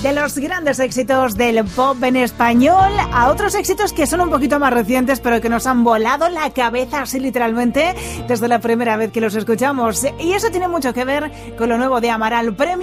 De los grandes éxitos del pop en español a otros éxitos que son un poquito más recientes, pero que nos han volado la cabeza así literalmente desde la primera vez que los escuchamos. Y eso tiene mucho que ver con lo nuevo de Amaral. Premio